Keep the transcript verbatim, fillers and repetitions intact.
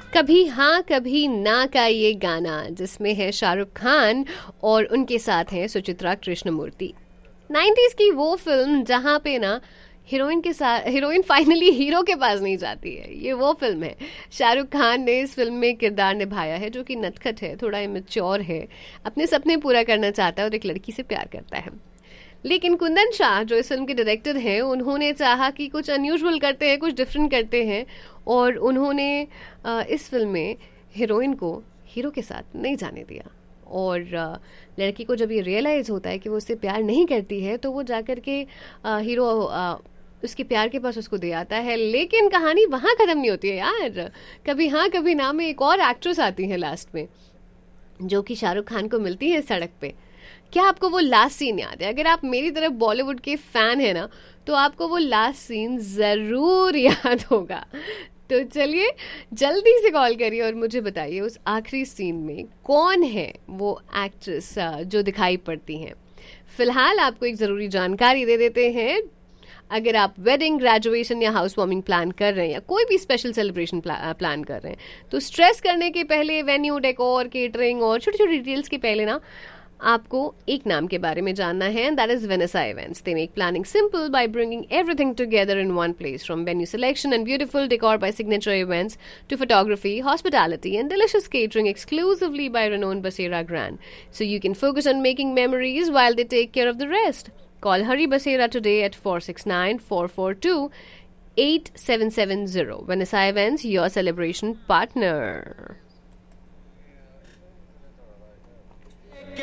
कभी हाँ कभी ना का ये गाना, जिसमें है शाहरुख खान और उनके साथ हैं सुचित्रा कृष्णमूर्ति। नाइन्टीज की वो फिल्म जहाँ पे ना हीरोइन के साथ हीरोइन फाइनली हीरो के पास नहीं जाती है, ये वो फिल्म है। शाहरुख खान ने इस फिल्म में किरदार निभाया है जो कि नटखट है, थोड़ा इमेच्योर है, अपने सपने पूरा करना चाहता है और एक लड़की से प्यार करता है। लेकिन कुंदन शाह जो इस फिल्म के डायरेक्टर हैं, उन्होंने चाहा कि कुछ अनयूजुअल करते हैं, कुछ डिफरेंट करते हैं, और उन्होंने इस फिल्म में हीरोइन को हीरो के साथ नहीं जाने दिया। और लड़की को जब ये रियलाइज़ होता है कि वो उससे प्यार नहीं करती है, तो वो जाकर के हीरो उसके प्यार के पास उसको दे आता है। लेकिन कहानी वहाँ ख़त्म नहीं होती है यार। कभी हाँ कभी ना में एक और एक्ट्रेस आती है लास्ट में, जो कि शाहरुख खान को मिलती है सड़क पे। क्या आपको वो लास्ट सीन याद है? अगर आप मेरी तरफ बॉलीवुड के फ़ैन हैं ना, तो आपको वो लास्ट सीन ज़रूर याद होगा। तो चलिए जल्दी से कॉल करिए और मुझे बताइए उस आखिरी सीन में कौन है वो एक्ट्रेस जो दिखाई पड़ती हैं। फिलहाल आपको एक ज़रूरी जानकारी दे देते हैं। अगर आप वेडिंग, ग्रेजुएशन या हाउस वार्मिंग प्लान कर रहे हैं, या कोई भी स्पेशल सेलिब्रेशन प्ला, प्लान कर रहे हैं, तो स्ट्रेस करने के पहले वेन्यू, डेकोर, केटरिंग और छोटी छोटी डिटेल्स के पहले ना आपको एक नाम के बारे में जानना है, and that is Vanessa Events. They make planning simple by bringing everything together in one place, from venue selection and beautiful decor by Signature Events to photography, hospitality, and delicious catering exclusively by renowned Basera Grand. So you can focus on making memories while they take care of the rest. Call Hari Basera today at four six nine, four four two, eight seven seven zero. Vanessa Events, your celebration partner.